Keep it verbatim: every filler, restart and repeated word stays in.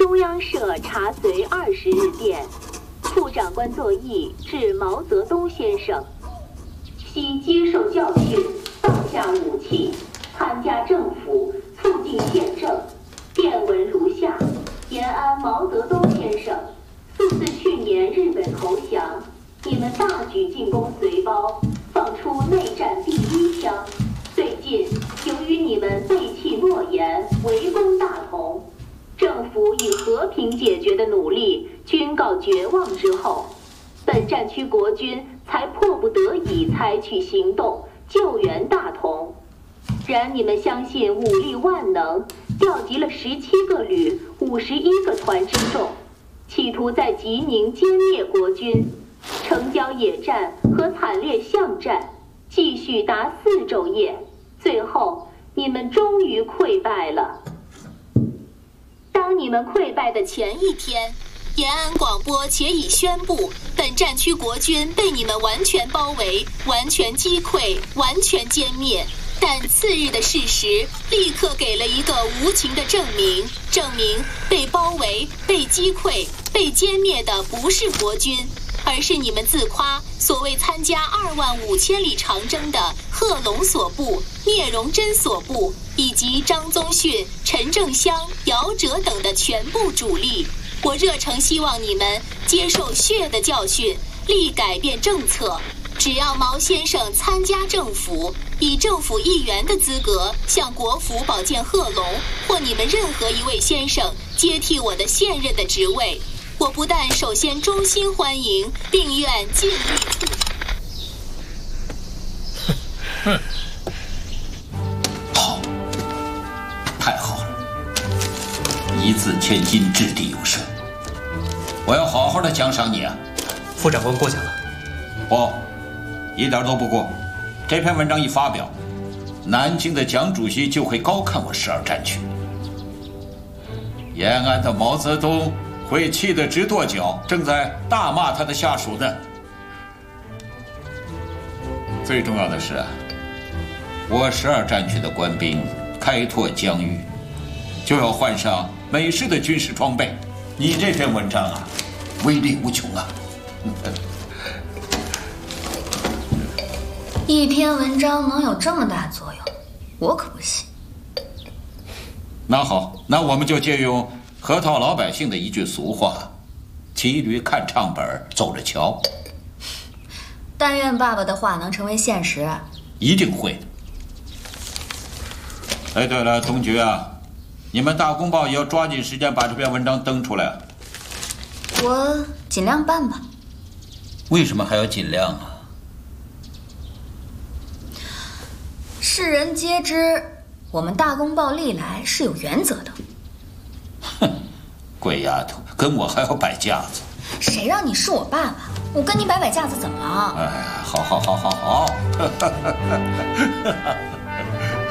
中央社查随二十日电，副长官作揖致毛泽东先生，悉接受教训，放下武器，参加政府，促进宪政。电文如下：延安毛泽东先生，素自去年日本投降，你们大举进攻随包，放出内战第一枪。最近由于你们背弃诺言，围攻大同，政府以和平解决的努力均告绝望之后，本战区国军才迫不得已采取行动救援大同。然你们相信武力万能，调集了十七个旅、五十一个团之众，企图在吉宁歼灭国军。城郊野战和惨烈巷战继续达四昼夜，最后你们终于溃败了。当你们溃败的前一天，延安广播且已宣布，本战区国军被你们完全包围、完全击溃、完全歼灭。但次日的事实立刻给了一个无情的证明，证明被包围、被击溃、被歼灭的不是国军，而是你们自夸所谓参加二万五千里长征的贺龙所部、聂荣臻所部以及张宗逊、陈正湘、姚哲等的全部主力。我热诚希望你们接受血的教训，力改变政策。只要毛先生参加政府，以政府议员的资格向国府保荐贺龙，或你们任何一位先生接替我的现任的职位，我不但首先衷心欢迎，并愿尽力促成。好，太好了！一字千金，掷地有声。我要好好的奖赏你啊！ 副长官过奖了。 不，一点都不过。这篇文章一发表，南京的蒋主席就会高看我十二战区。延安的毛泽东会气得直跺脚，正在大骂他的下属呢。最重要的是啊，我十二战区的官兵开拓疆域，就要换上美式的军事装备。你这篇文章啊，威力无穷啊！ 一篇文章能有这么大作用，我可不信。 那好，那我们就借用河套老百姓的一句俗话：骑驴看唱本，走着瞧。 但愿爸爸的话能成为现实。 一定会的。哎，对了，同学啊，你们大公报也要抓紧时间把这篇文章登出来。 我尽量办吧。 为什么还要尽量啊？ 世人皆知，我们大公报历来是有原则的。 哼，鬼丫头，跟我还要摆架子？ 谁让你是我爸爸？我跟你摆摆架子怎么了？ 哎，好好好好好。